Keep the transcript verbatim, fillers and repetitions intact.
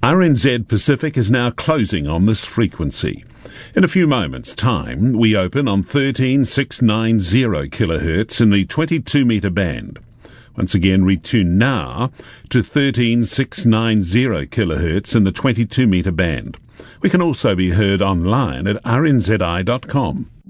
R N Z Pacific is now closing on this frequency. In a few moments' time, we open on thirteen six ninety kilohertz in the twenty-two metre band. Once again, retune now to thirteen six ninety kilohertz in the twenty-two metre band. We can also be heard online at r n z i dot com.